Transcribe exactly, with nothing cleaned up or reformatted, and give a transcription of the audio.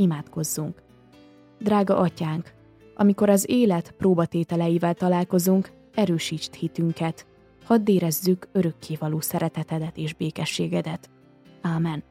Imádkozzunk. Drága Atyánk, amikor az élet próbatételeivel találkozunk, erősítsd hitünket, hadd érezzük örökkévaló szeretetedet és békességedet. Ámen.